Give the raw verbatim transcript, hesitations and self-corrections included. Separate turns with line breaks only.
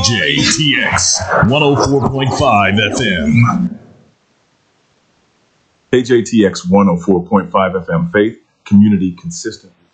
J T X one oh four point five F M.
K J T X one oh four point five F M, faith, community, consistent.